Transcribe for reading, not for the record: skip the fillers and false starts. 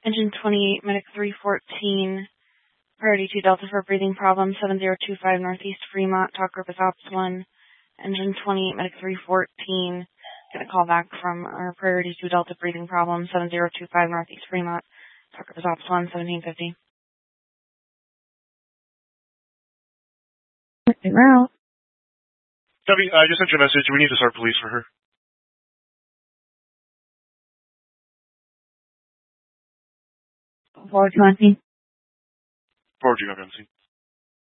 Engine 28, Medic 314, Priority 2 Delta for breathing problem, 7025 Northeast Fremont, talk group is Ops 1. Engine 28, Medic 314, get a call back from our Priority 2 Delta breathing problem, 7025 Northeast Fremont, talk group is Ops 1, 1750. Route. Debbie, I just sent you a message. We need to start police for her. 420. Forward you, I'm